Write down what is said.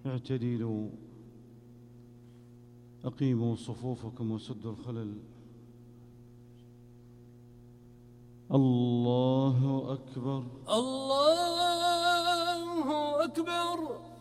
اعتدلوا، أقيموا صفوفكم وسدوا الخلل. الله أكبر، الله أكبر.